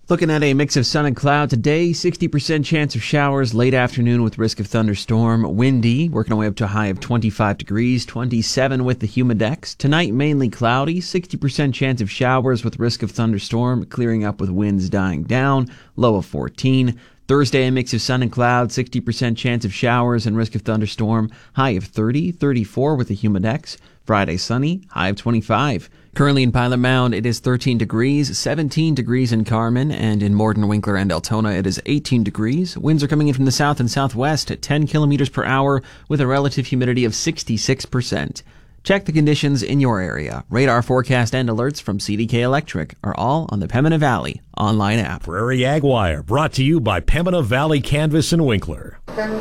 Looking at a mix of sun and cloud today, 60% chance of showers late afternoon with risk of thunderstorm. Windy, working our way up to a high of 25 degrees, 27 with the humidex. Tonight, mainly cloudy, 60% chance of showers with risk of thunderstorm, clearing up with winds dying down, low of 14. Thursday, a mix of sun and cloud, 60% chance of showers and risk of thunderstorm, high of 30, 34 with the humidex. Friday, sunny, high of 25. Currently in Pilot Mound, it is 13 degrees, 17 degrees in Carmen, and in Morden, Winkler, and Altona, it is 18 degrees. Winds are coming in from the south and southwest at 10 kilometers per hour with a relative humidity of 66%. Check the conditions in your area. Radar forecast and alerts from CDK Electric are all on the Pembina Valley online app. Prairie Ag Wire, brought to you by Pembina Valley Canvas and Winkler.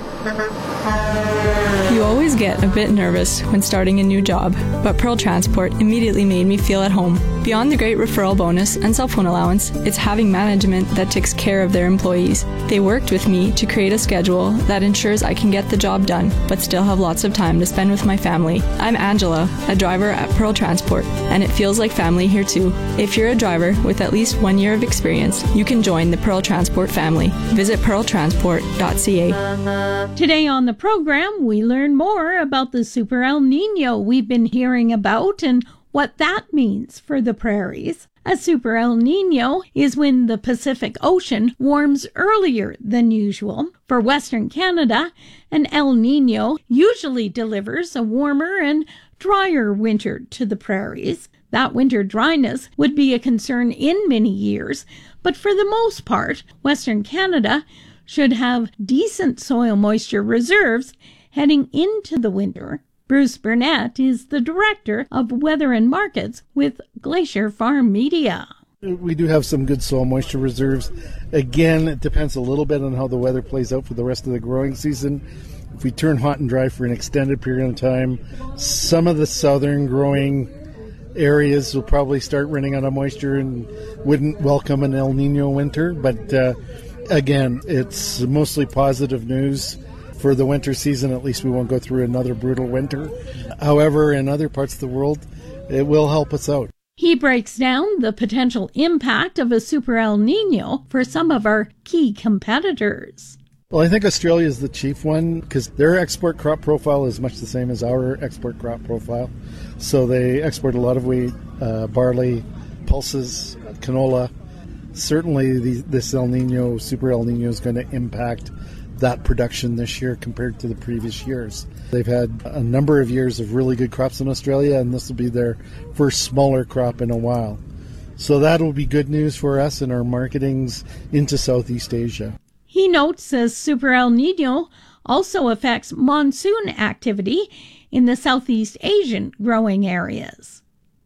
You always get a bit nervous when starting a new job, but Pearl Transport immediately made me feel at home. Beyond the great referral bonus and cell phone allowance, it's having management that takes care of their employees. They worked with me to create a schedule that ensures I can get the job done, but still have lots of time to spend with my family. I'm Angela, a driver at Pearl Transport, and it feels like family here too. If you're a driver with at least 1 year of experience, you can join the Pearl Transport family. Visit pearltransport.ca. Today on the program, we learn more about the Super El Nino we've been hearing about and what that means for the prairies. A Super El Nino is when the Pacific Ocean warms earlier than usual. For Western Canada, an El Nino usually delivers a warmer and drier winter to the prairies. That winter dryness would be a concern in many years, but for the most part, Western Canada should have decent soil moisture reserves heading into the winter. Bruce Burnett is the Director of Weather and Markets with Glacier Farm Media. We do have some good soil moisture reserves. Again, it depends a little bit on how the weather plays out for the rest of the growing season. If we turn hot and dry for an extended period of time, some of the southern growing areas will probably start running out of moisture and wouldn't welcome an El Nino winter. But again, it's mostly positive news. For the winter season, at least we won't go through another brutal winter. However, in other parts of the world, it will help us out. He breaks down the potential impact of a Super El Nino for some of our key competitors. Well, I think Australia is the chief one because their export crop profile is much the same as our export crop profile. So they export a lot of wheat, barley, pulses, canola. Certainly this El Nino, Super El Nino, is going to impact that production this year compared to the previous years. They've had a number of years of really good crops in Australia, and this will be their first smaller crop in a while. So that will be good news for us in our marketings into Southeast Asia. He notes as Super El Nino also affects monsoon activity in the Southeast Asian growing areas.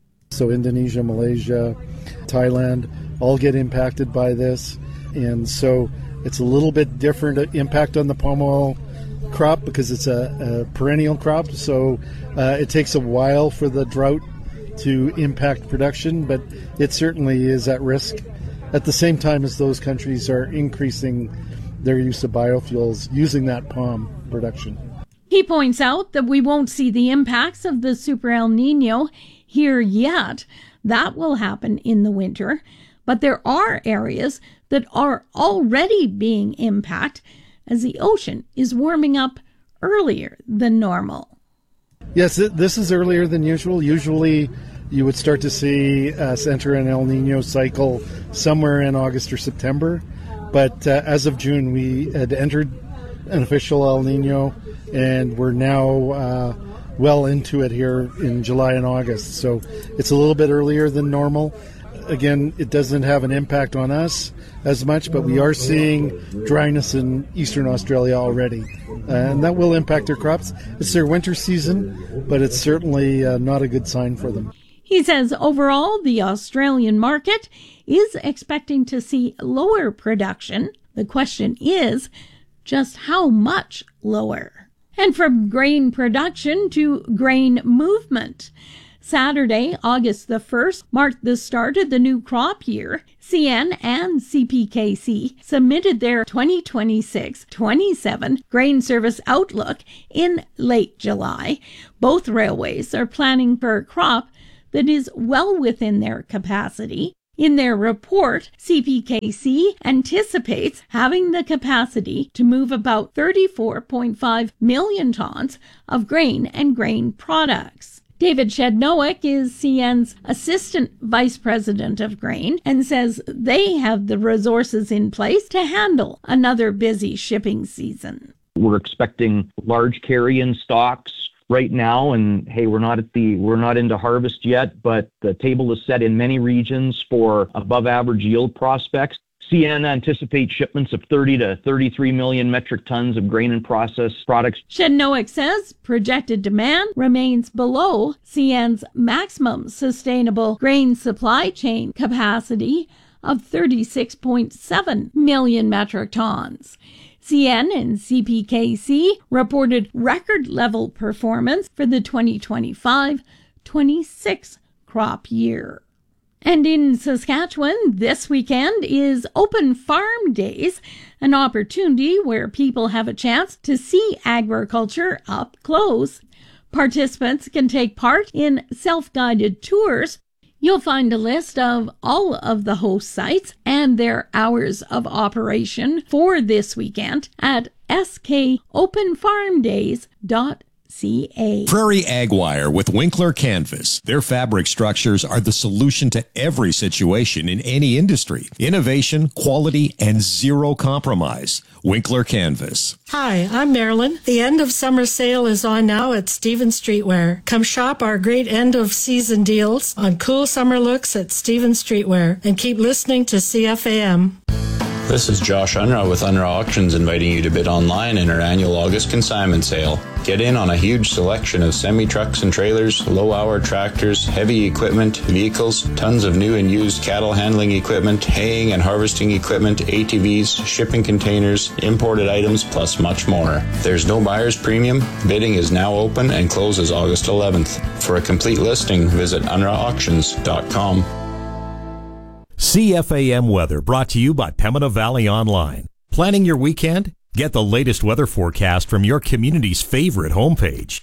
So Indonesia, Malaysia, Thailand all get impacted by this, and so it's a little bit different impact on the palm oil crop because it's a perennial crop, so it takes a while for the drought to impact production, but it certainly is at risk at the same time as those countries are increasing their use of biofuels using that palm production. He points out that we won't see the impacts of the Super El Nino here yet. That will happen in the winter, but there are areas that are already being impacted as the ocean is warming up earlier than normal. Yes, this is earlier than usual. Usually you would start to see us enter an El Nino cycle somewhere in August or September. But as of June, we had entered an official El Nino, and we're now well into it here in July and August. So it's a little bit earlier than normal. Again, it doesn't have an impact on us as much, but we are seeing dryness in eastern Australia already, and that will impact their crops. It's their winter season, but it's certainly not a good sign for them. He says overall, the Australian market is expecting to see lower production. The question is just how much lower. And from grain production to grain movement. Saturday, August the 1st, marked the start of the new crop year. CN and CPKC submitted their 2026-27 grain service outlook in late July. Both railways are planning for a crop that is well within their capacity. In their report, CPKC anticipates having the capacity to move about 34.5 million tons of grain and grain products. David Shednowick is CN's Assistant Vice President of Grain and says they have the resources in place to handle another busy shipping season. We're expecting large carry-in stocks right now, and hey, we're not into harvest yet, but the table is set in many regions for above average yield prospects. CN anticipates shipments of 30 to 33 million metric tons of grain and processed products. Shednowick says projected demand remains below CN's maximum sustainable grain supply chain capacity of 36.7 million metric tons. CN and CPKC reported record-level performance for the 2025-26 crop year. And in Saskatchewan, this weekend is Open Farm Days, an opportunity where people have a chance to see agriculture up close. Participants can take part in self-guided tours. You'll find a list of all of the host sites and their hours of operation for this weekend at skopenfarmdays.ca. Prairie Ag Wire with Winkler Canvas. Their fabric structures are the solution to every situation in any industry. Innovation, quality, and zero compromise. Winkler Canvas. Hi, I'm Marilyn. The end of summer sale is on now at Stevens Streetwear. Come shop our great end of season deals on cool summer looks at Stevens Streetwear and keep listening to CFAM. This is Josh Unruh with Unruh Auctions, inviting you to bid online in our annual August consignment sale. Get in on a huge selection of semi-trucks and trailers, low-hour tractors, heavy equipment, vehicles, tons of new and used cattle handling equipment, haying and harvesting equipment, ATVs, shipping containers, imported items, plus much more. There's no buyer's premium. Bidding is now open and closes August 11th. For a complete listing, visit unruhauctions.com. CFAM weather brought to you by Pembina Valley Online. Planning your weekend? Get the latest weather forecast from your community's favorite homepage,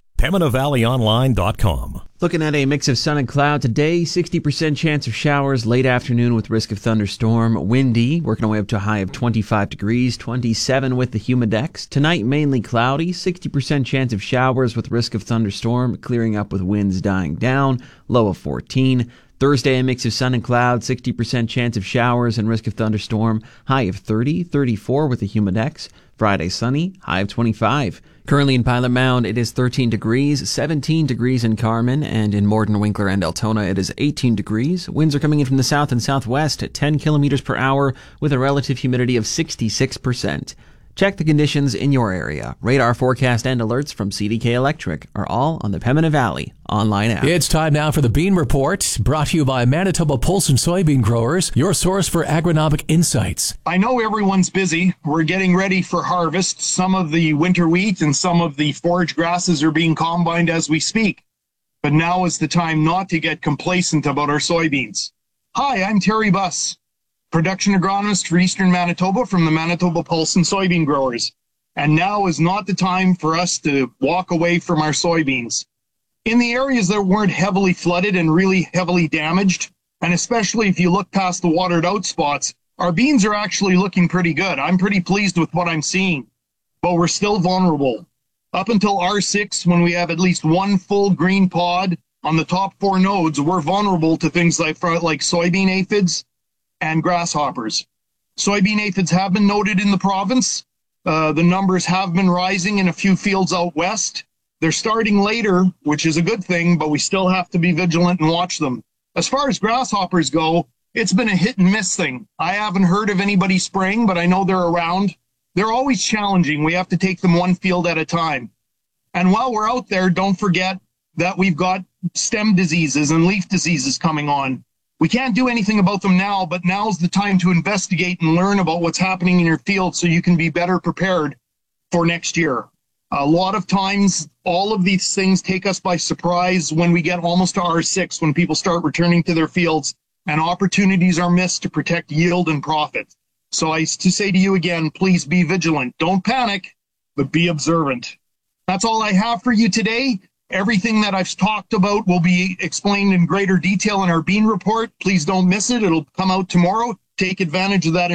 PembinaValleyOnline.com. Looking at a mix of sun and cloud today, 60% chance of showers late afternoon with risk of thunderstorm. Windy, working our way up to a high of 25 degrees, 27 with the humidex. Tonight, mainly cloudy, 60% chance of showers with risk of thunderstorm, clearing up with winds dying down, low of 14. Thursday, a mix of sun and cloud, 60% chance of showers and risk of thunderstorm, high of 30, 34 with the humidex. Friday, sunny, high of 25. Currently in Pilot Mound, it is 13 degrees, 17 degrees in Carman, and in Morden, Winkler, and Altona, it is 18 degrees. Winds are coming in from the south and southwest at 10 kilometers per hour with a relative humidity of 66%. Check the conditions in your area. Radar forecast and alerts from CDK Electric are all on the Pembina Valley online app. It's time now for the Bean Report, brought to you by Manitoba Pulse and Soybean Growers, your source for agronomic insights. I know everyone's busy. We're getting ready for harvest. Some of the winter wheat and some of the forage grasses are being combined as we speak. But now is the time not to get complacent about our soybeans. Hi, I'm Terry Buss, production agronomist for Eastern Manitoba from the Manitoba Pulse and Soybean Growers. And now is not the time for us to walk away from our soybeans. In the areas that weren't heavily flooded and really heavily damaged, and especially if you look past the watered out spots, our beans are actually looking pretty good. I'm pretty pleased with what I'm seeing, but we're still vulnerable. Up until R6, when we have at least one full green pod on the top 4 nodes, we're vulnerable to things like soybean aphids and grasshoppers. Soybean aphids have been noted in the province. The numbers have been rising in a few fields out west. They're starting later, which is a good thing, but we still have to be vigilant and watch them. As far as grasshoppers go, it's been a hit and miss thing. I haven't heard of anybody spraying, but I know they're around. They're always challenging. We have to take them one field at a time. And while we're out there, don't forget that we've got stem diseases and leaf diseases coming on. We can't do anything about them now, but now's the time to investigate and learn about what's happening in your field so you can be better prepared for next year. A lot of times, all of these things take us by surprise when we get almost to R6, when people start returning to their fields and opportunities are missed to protect yield and profit. So I to say to you again, please be vigilant. Don't panic, but be observant. That's all I have for you today. Everything that I've talked about will be explained in greater detail in our bean report. Please don't miss it. It'll come out tomorrow. Take advantage of that